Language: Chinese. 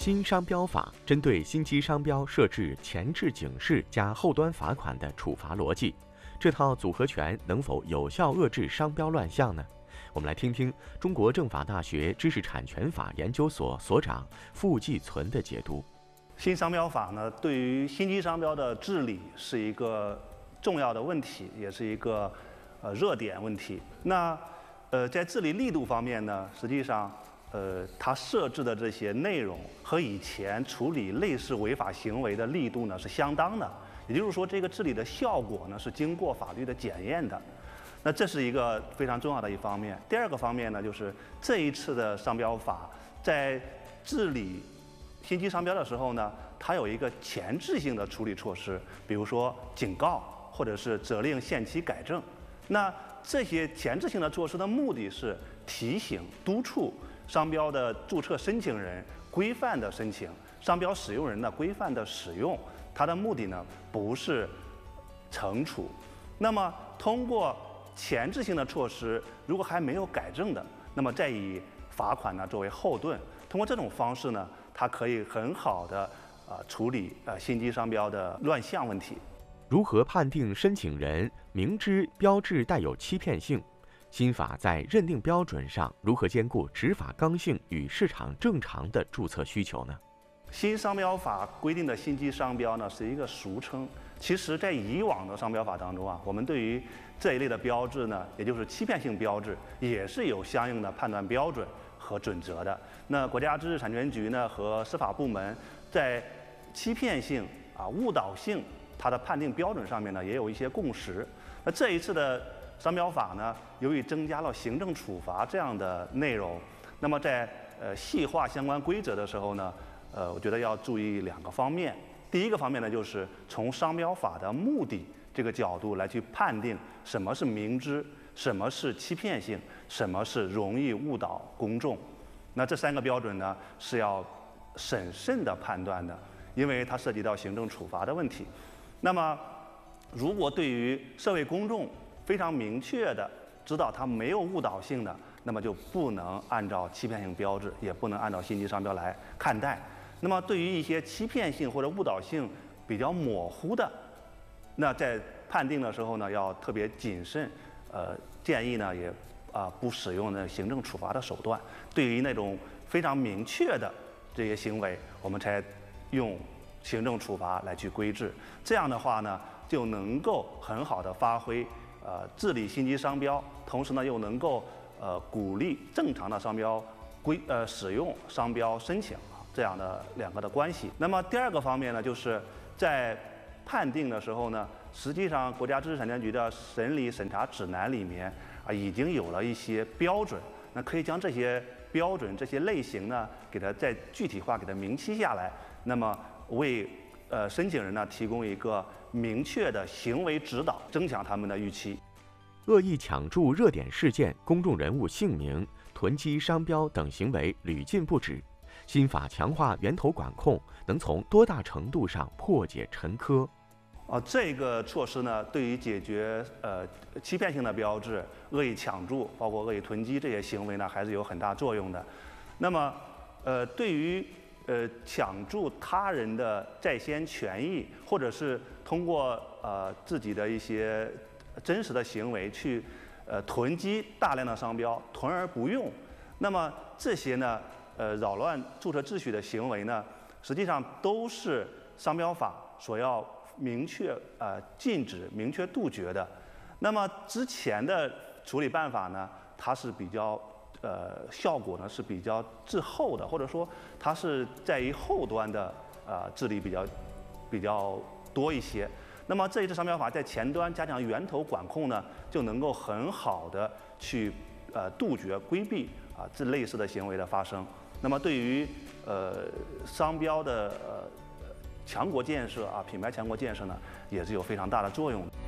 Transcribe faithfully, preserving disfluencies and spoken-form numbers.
新商标法针对新机商标设置前置警示加后端罚款的处罚逻辑，这套组合拳能否有效遏制商标乱象呢？我们来听听中国政法大学知识产权法研究所所长傅继存的解读。 新商标法呢，对于新机商标的治理是一个重要的问题，也是一个呃热点问题。那呃，在治理力度方面呢，实际上呃，它设置的这些内容和以前处理类似违法行为的力度呢是相当的，也就是说，这个治理的效果呢是经过法律的检验的。那这是一个非常重要的一方面。第二个方面呢，就是这一次的商标法在治理新机商标的时候呢，它有一个前置性的处理措施，比如说警告或者是责令限期改正。那这些前置性的措施的目的是提醒、督促商标的注册申请人规范的申请，商标使用人的规范的使用。它的目的呢不是惩处。那么通过前置性的措施，如果还没有改正的，那么再以罚款呢作为后盾。通过这种方式呢，它可以很好的啊、呃、处理呃新机商标的乱象问题。 如何判定申请人明知标志带有欺骗性？新法在认定标准上如何兼顾执法刚性与市场正常的注册需求呢？ 新商标法规定的新机商标呢是一个俗称。其实，在以往的商标法当中啊，我们对于这一类的标志呢，也就是欺骗性标志，也是有相应的判断标准和准则的。那国家知识产权局呢和司法部门在欺骗性啊、误导性它的判定标准上面呢，也有一些共识。那这一次的商标法呢，由于增加了行政处罚这样的内容，那么在呃细化相关规则的时候呢，呃，我觉得要注意两个方面。第一个方面呢，就是从商标法的目的这个角度来去判定什么是明知，什么是欺骗性，什么是容易误导公众。那这三个标准呢是要审慎的判断的，因为它涉及到行政处罚的问题。那么，如果对于社会公众非常明确的知道它没有误导性的，那么就不能按照欺骗性标志，也不能按照新机商标来看待。那么对于一些欺骗性或者误导性比较模糊的，那在判定的时候呢，要特别谨慎。呃，建议呢也啊、呃、不使用呢行政处罚的手段。对于那种非常明确的这些行为，我们才用行政处罚来去规制。这样的话呢，就能够很好的发挥呃治理新机商标，同时呢又能够呃鼓励正常的商标规呃使用、商标申请这样的两个的关系。那么第二个方面呢，就是在判定的时候呢，实际上国家知识产权局的审理审查指南里面啊已经有了一些标准，那可以将这些标准、这些类型呢，给它再具体化，给它明晰下来，那么为呃申请人呢提供一个明确的行为指导，增强他们的预期。 恶意抢注热点事件、公众人物姓名、囤积商标等行为屡禁不止。新法强化源头管控，能从多大程度上破解陈疴？ 啊，这个措施呢，对于解决呃欺骗性的标志、恶意抢注，包括恶意囤积这些行为呢，还是有很大作用的。那么，呃，对于呃抢注他人的在先权益，或者是通过呃自己的一些真实的行为去呃囤积大量的商标，囤而不用，那么这些呢，呃扰乱注册秩序的行为呢，实际上都是商标法所要明确呃禁止、明确杜绝的。那么之前的处理办法呢，它是比较呃效果呢是比较滞后的，或者说它是在于后端的呃治理比较比较多一些。那么这一次商标法在前端加强源头管控呢，就能够很好的去呃杜绝、规避啊这类似的行为的发生。那么对于呃商标的呃强国建设啊、品牌强国建设呢，也是有非常大的作用的。